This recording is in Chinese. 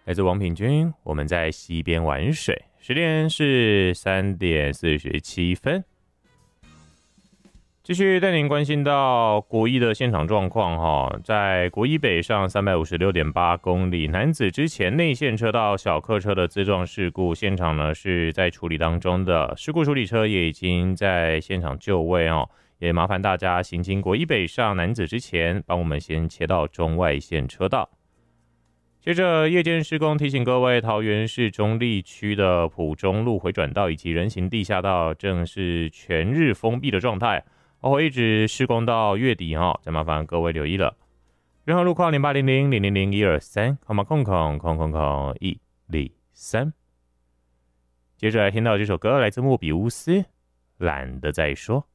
来自王品君，我们在溪边玩水，时间是3点47分。继续带您关心到国一的现场状况哈，在国一北上356.8公里男子之前内线车道小客车的自撞事故现场呢是在处理当中的，事故处理车也已经在现场就位哦，也麻烦大家行经国一北上男子之前，帮我们先切到中外线车道。接着夜间施工提醒各位，桃园市中坜区的埔中路回转道以及人行地下道正是全日封闭的状态。会一直施工到月底哈，再麻烦各位留意了。任何路况0800000123，号码0000103。接着来听到这首歌，来自莫比乌斯，懒得再说。